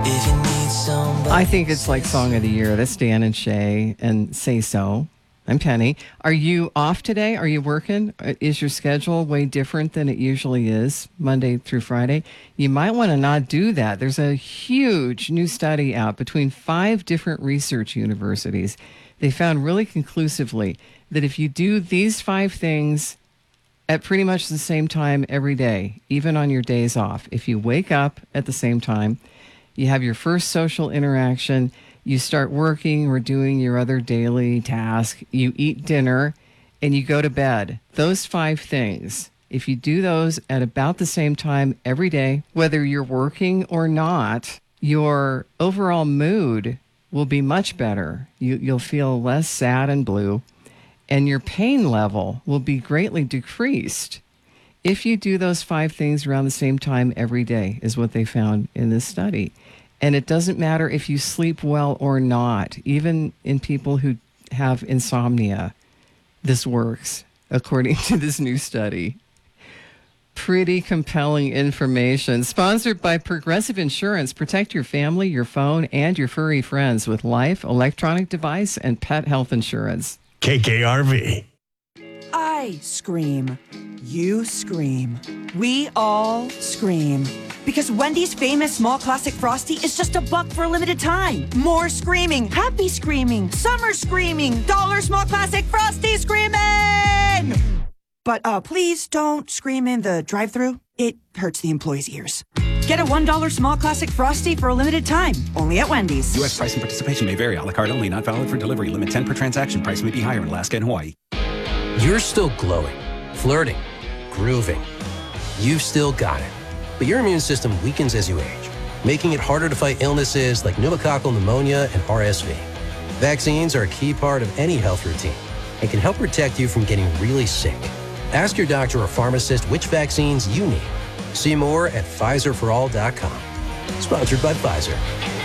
If you need somebody. I think it's like Song of the Year. That's Dan and Shay and Say So. I'm Penny. Are you off today? Are you working? Is your schedule way different than it usually is, Monday through Friday? You might want to not do that. There's a huge new study out between 5 different research universities. They found really conclusively that if you do these 5 things at pretty much the same time every day, even on your days off, if you wake up at the same time, you have your first social interaction, you start working or doing your other daily task, you eat dinner, and you go to bed. Those 5 things, if you do those at about the same time every day, whether you're working or not, your overall mood will be much better. You'll feel less sad and blue, and your pain level will be greatly decreased if you do those 5 things around the same time every day, is what they found in this study. And it doesn't matter if you sleep well or not. Even in people who have insomnia, this works, according to this new study. Pretty compelling information. Sponsored by Progressive Insurance. Protect your family, your phone, and your furry friends with life, electronic device, and pet health insurance. KKRV. I scream. You scream. We all scream. Because Wendy's famous small classic Frosty is just $1 for a limited time. More screaming, happy screaming, summer screaming, dollar small classic Frosty screaming! But please don't scream in the drive-thru. It hurts the employees' ears. Get a $1 small classic Frosty for a limited time, only at Wendy's. U.S. price and participation may vary. A la carte only, not valid for delivery. Limit 10 per transaction. Price may be higher in Alaska and Hawaii. You're still glowing, flirting, grooving. You've still got it. But your immune system weakens as you age, making it harder to fight illnesses like pneumococcal pneumonia and RSV. Vaccines are a key part of any health routine and can help protect you from getting really sick. Ask your doctor or pharmacist which vaccines you need. See more at PfizerForAll.com. Sponsored by Pfizer.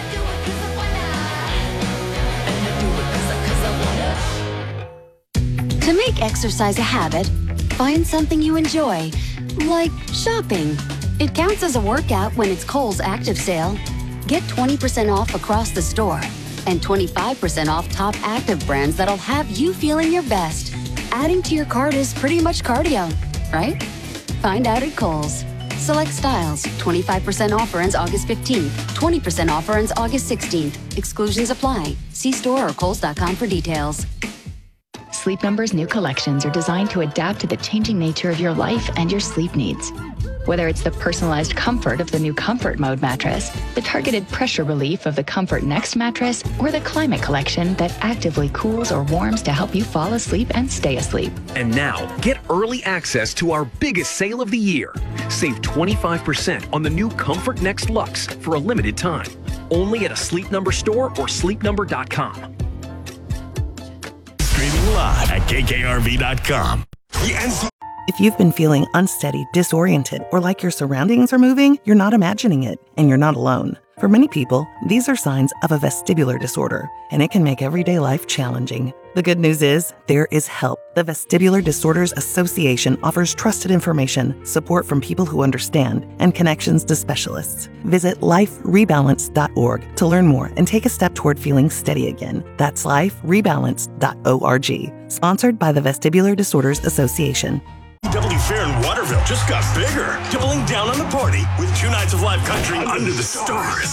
To make exercise a habit, find something you enjoy, like shopping. It counts as a workout when it's Kohl's Active Sale. Get 20% off across the store and 25% off top active brands that'll have you feeling your best. Adding to your cart is pretty much cardio, right? Find out at Kohl's. Select styles. 25% offer ends August 15th. 20% offer ends August 16th. Exclusions apply. See store or Kohls.com for details. Sleep Number's new collections are designed to adapt to the changing nature of your life and your sleep needs. Whether it's the personalized comfort of the new Comfort Mode mattress, the targeted pressure relief of the Comfort Next mattress, or the Climate Collection that actively cools or warms to help you fall asleep and stay asleep. And now, get early access to our biggest sale of the year. Save 25% on the new Comfort Next Luxe for a limited time. Only at a Sleep Number store or sleepnumber.com. Streaming live at KKRV.com. If you've been feeling unsteady, disoriented, or like your surroundings are moving, you're not imagining it, and you're not alone. For many people, these are signs of a vestibular disorder, and it can make everyday life challenging. The good news is, there is help. The Vestibular Disorders Association offers trusted information, support from people who understand, and connections to specialists. Visit liferebalance.org to learn more and take a step toward feeling steady again. That's liferebalance.org. Sponsored by the Vestibular Disorders Association. W Fair in Waterville just got bigger, doubling down on the party with 2 nights of live country under the stars.